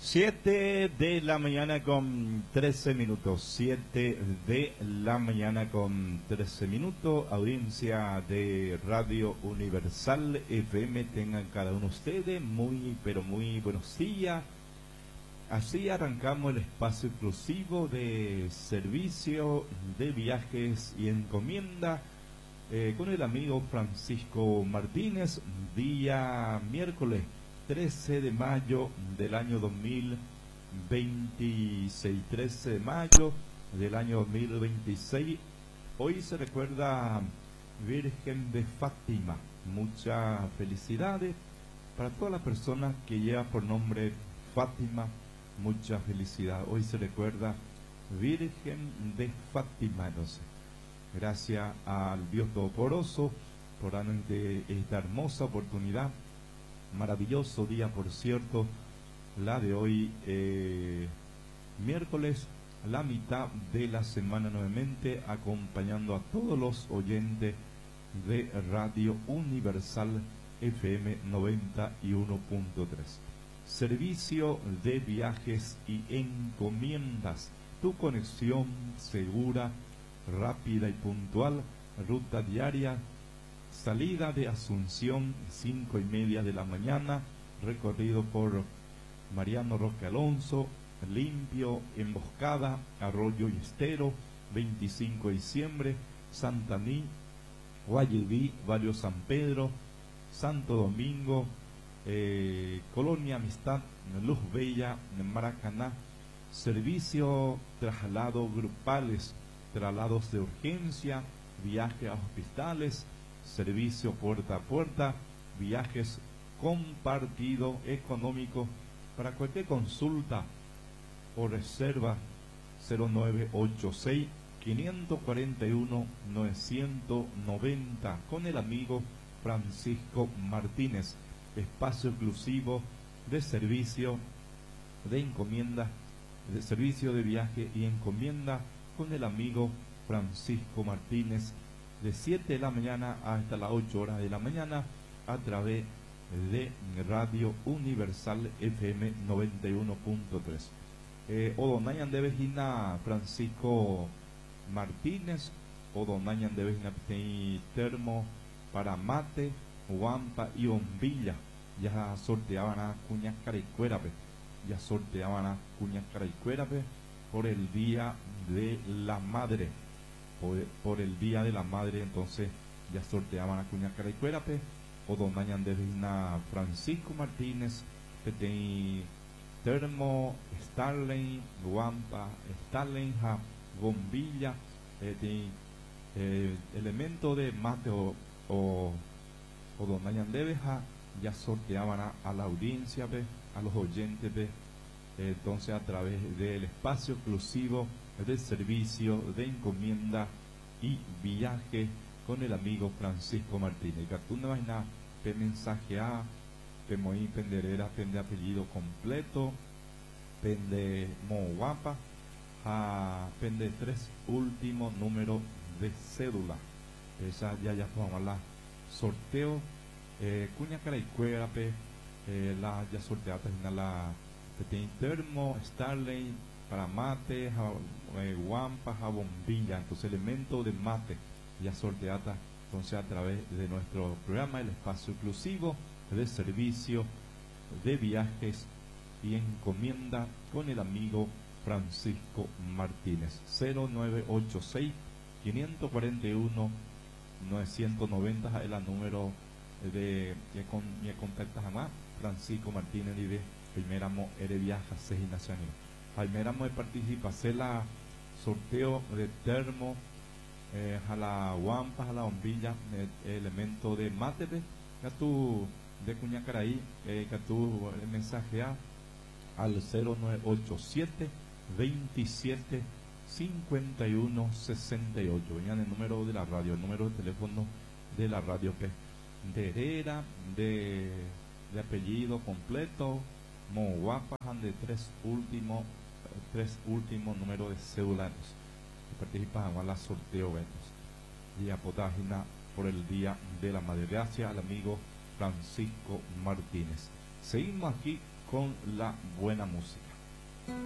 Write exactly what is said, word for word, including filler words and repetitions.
Siete de la mañana con trece minutos, siete de la mañana con trece minutos, audiencia de Radio Universal F M, tengan cada uno de ustedes muy, pero muy buenos días. Así arrancamos el espacio exclusivo de servicio de viajes y encomienda eh, con el amigo Francisco Martínez, día miércoles trece de mayo del año dos mil veintiséis, trece de mayo del año dos mil veintiséis. Hoy se recuerda Virgen de Fátima. Muchas felicidades para todas las personas que llevan por nombre Fátima. Mucha felicidad. Hoy se recuerda Virgen de Fátima. Entonces, gracias al Dios Todopoderoso por darnos esta hermosa oportunidad. Maravilloso día, por cierto, la de hoy, eh, miércoles, la mitad de la semana, nuevamente acompañando a todos los oyentes de Radio Universal F M noventa y uno punto tres. Servicio de viajes y encomiendas, tu conexión segura, rápida y puntual, ruta diaria. Salida de Asunción, cinco y media de la mañana, recorrido por Mariano Roque Alonso, Limpio, Emboscada, Arroyo y Estero, veinticinco de diciembre, Santaní, Guayubí, Barrio San Pedro, Santo Domingo, eh, Colonia Amistad, Luz Bella, Maracaná. Servicio, traslados grupales, traslados de urgencia, viajes a hospitales, servicio puerta a puerta, viajes compartido económico. Para cualquier consulta o reserva, cero nueve ocho seis, cinco cuatro uno, nueve nueve cero con el amigo Francisco Martínez. Espacio exclusivo de servicio de encomienda, de servicio de viaje y encomienda con el amigo Francisco Martínez, de siete de la mañana hasta las ocho horas de la mañana, a través de Radio Universal F M noventa y uno punto tres. Eh, Odonayan de Vejina Francisco Martínez, Odonayan de Vejina Termo para mate, guampa y bombilla. Ya sorteaban a cuñas caraicuérape, ya sorteaban a cuñas caraicuérape por el Día de la Madre. Por, por el Día de la Madre, entonces ya sorteaban a cuña caraicuérape o don Mañan de Vina Francisco Martínez, Petey Termo, Starling, Guampa, Starling, ja, bombilla, eh, eh, elemento de mate o, o, o don Mañan de Veja, ya sorteaban a, a la audiencia, ve, a los oyentes, ve, eh, entonces a través del espacio exclusivo del servicio de encomienda y viaje con el amigo Francisco Martínez. Gatuna vaina, pe mensaje a, pe moí penderera, pende apellido completo, pende mo guapa, a pende tres último número de cédula. Esa ya ya vamos a la sorteo, eh, cuña caraicuera, pe, eh, la ya sorteada la pe termo, Starley, para mate, ja, eh, guampa, ja, bombilla, entonces elemento de mate ya sorteada, entonces a través de nuestro programa, el espacio exclusivo de servicio de viajes y encomienda con el amigo Francisco Martínez. Cero nueve ocho seis, cinco cuatro uno, nueve nueve cero es el número de que con me contactas más Francisco Martínez y de primera mo ere viaja seis nacional. Primera mo de participa hacer la sorteo de termo, eh, a la guampa, a la bombilla, eh, elemento de mate, que tú de Cuñacaraí, eh, que tú el mensaje a al cero nueve ocho siete, veintisiete, cincuenta y uno, sesenta y ocho. Venían el número de la radio, el número de teléfono de la radio, que de Herrera, de, de apellido completo, Moguapa, de tres últimos tres últimos números de cédula que participan a la sorteo y a página por el Día de la Madre. Gracias al amigo Francisco Martínez. Seguimos aquí con la buena música.